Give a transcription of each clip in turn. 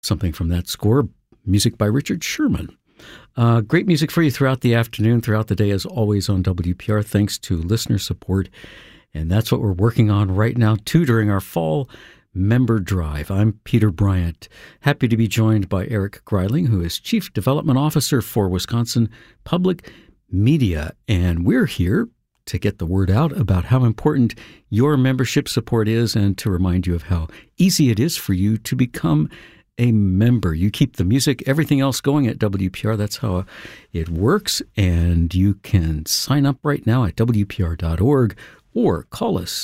something from that score, music by Richard Sherman. Great music for you throughout the afternoon, throughout the day, as always on WPR, thanks to listener support. And that's what we're working on right now, too, during our fall member drive. I'm Peter Bryant, happy to be joined by Eric Greiling, who is Chief Development Officer for Wisconsin Public Media. And we're here to get the word out about how important your membership support is and to remind you of how easy it is for you to become a member. You keep the music, everything else going at WPR. That's how it works. And you can sign up right now at WPR.org or call us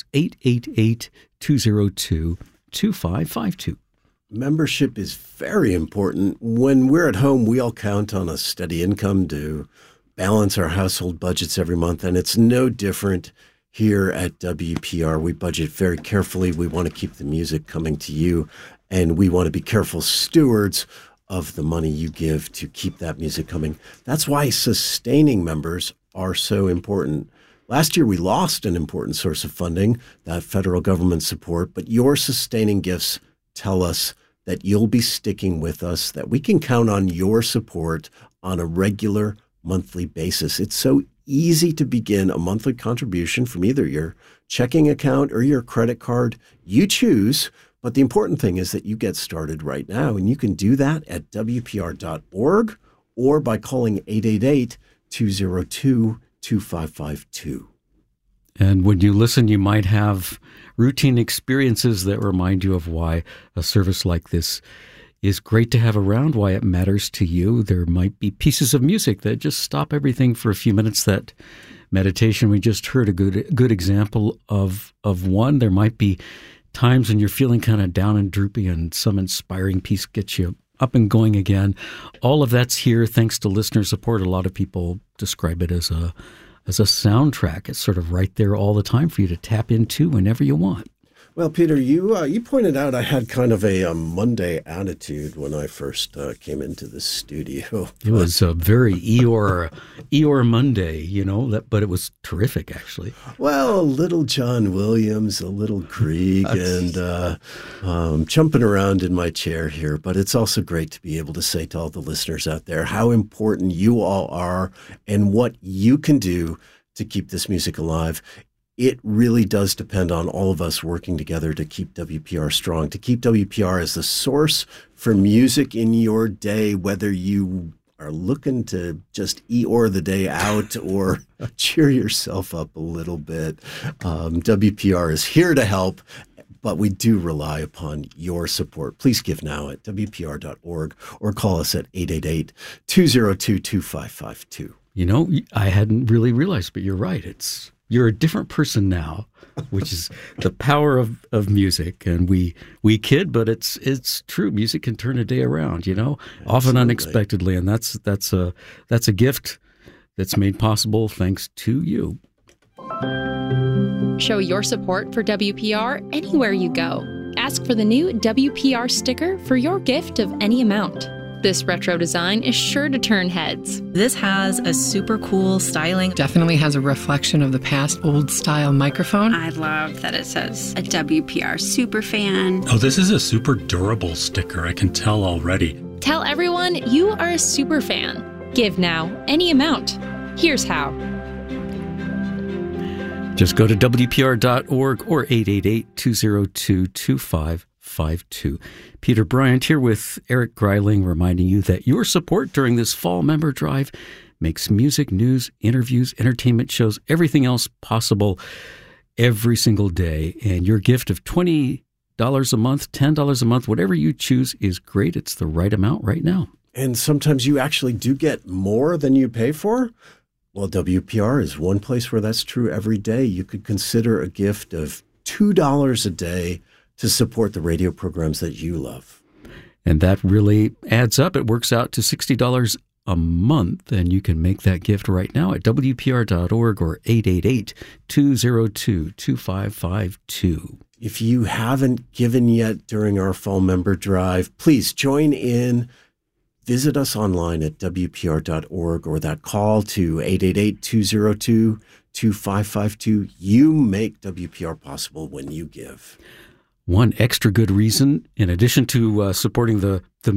888-202-2552. Membership is very important. When we're at home, we all count on a steady income to balance our household budgets every month. And it's no different here at WPR. We budget very carefully. We want to keep the music coming to you. And we want to be careful stewards of the money you give to keep that music coming. That's why sustaining members are so important. Last year, we lost an important source of funding, that federal government support, but your sustaining gifts tell us that you'll be sticking with us, that we can count on your support on a regular monthly basis. It's so easy to begin a monthly contribution from either your checking account or your credit card. You choose. But the important thing is that you get started right now, and you can do that at WPR.org or by calling 888-202-2552. And when you listen, you might have routine experiences that remind you of why a service like this is great to have around, why it matters to you. There might be pieces of music that just stop everything for a few minutes. That meditation we just heard, a good example of one. There might be times when you're feeling kind of down and droopy and some inspiring piece gets you up and going again. All of that's here thanks to listener support. A lot of people describe it as a soundtrack. It's sort of right there all the time for you to tap into whenever you want. Well, Peter, you pointed out I had kind of a Monday attitude when I first came into the studio. It was a very Eeyore Monday, but it was terrific, actually. Well, a little John Williams, a little Grieg, and jumping around in my chair here. But it's also great to be able to say to all the listeners out there how important you all are and what you can do to keep this music alive. It really does depend on all of us working together to keep WPR strong, to keep WPR as the source for music in your day, whether you are looking to just Eeyore the day out or cheer yourself up a little bit. WPR is here to help, but we do rely upon your support. Please give now at WPR.org or call us at 888-202-2552. I hadn't really realized, but you're right. You're a different person now, which is the power of music. And we kid, but it's true. Music can turn a day around, often unexpectedly. And that's a gift that's made possible thanks to you. Show your support for WPR anywhere you go. Ask for the new WPR sticker for your gift of any amount. This retro design is sure to turn heads. This has a super cool styling. Definitely has a reflection of the past old style microphone. I love that it says a WPR super fan. Oh, this is a super durable sticker. I can tell already. Tell everyone you are a super fan. Give now, any amount. Here's how. Just go to WPR.org or 888-202-2552. Peter Bryant here with Eric Greiling, reminding you that your support during this fall member drive makes music, news, interviews, entertainment shows, everything else possible every single day. And your gift of $20 a month, $10 a month, whatever you choose is great. It's the right amount right now. And sometimes you actually do get more than you pay for. Well, WPR is one place where that's true every day. You could consider a gift of $2 a day to support the radio programs that you love. And that really adds up. It works out to $60 a month, and you can make that gift right now at WPR.org or 888-202-2552. If you haven't given yet during our fall member drive, please join in. Visit us online at WPR.org or that call to 888-202-2552. You make WPR possible when you give. One extra good reason, in addition to supporting the